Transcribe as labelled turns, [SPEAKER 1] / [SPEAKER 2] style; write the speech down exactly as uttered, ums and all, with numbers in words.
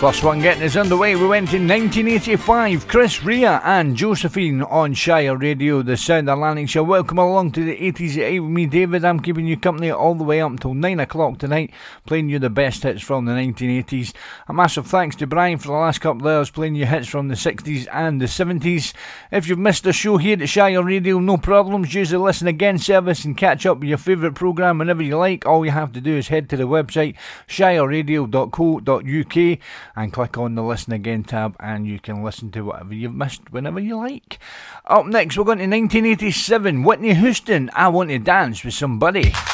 [SPEAKER 1] First one getting us underway, we went in nineteen eighty-five. Chris Rea and Josephine on Shire Radio, the sound of Lanarkshire. Welcome along to the eighties at eight with me, David. I'm keeping you company all the way up until nine o'clock tonight, playing you the best hits from the nineteen eighties. A massive thanks to Brian for the last couple of hours, playing you hits from the sixties and the seventies. If you've missed the show here at Shire Radio, no problems. Use the listen again service and catch up with your favourite programme whenever you like. All you have to do is head to the website shire radio dot co dot uk and click on the Listen Again tab, and you can listen to whatever you've missed whenever you like. Up next, we're going to nineteen eighty-seven. Whitney Houston, I Want to Dance with Somebody.